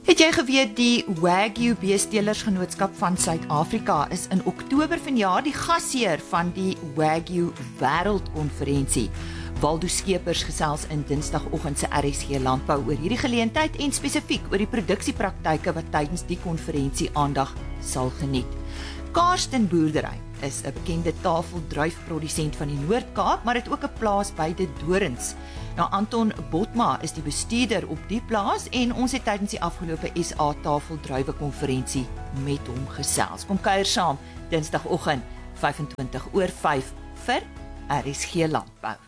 Het jy geweet die Wagyu Beestelersgenootskap van Suid-Afrika is in Oktober vanjaar die gasheer van die Wagyu Wêreldkonferensie? Waldo Skeepers gesels in Dinsdagoggend se RSG Landbou oor hierdie geleentheid en spesifiek oor die produksiepraktyke wat tydens die konferensie aandag sal geniet. Karsten Boerdery is 'n bekende tafeldruifprodusent van die Noord-Kaap, maar het ook 'n plaas by De Dorings. Nou, Anton Botma is die bestuurder op die plaas en ons het tydens die afgelope SA Tafeldruiwe konferensie met hom gesels. Kom kuier saam Dinsdagoggend 5:25 vir RSG Landbou.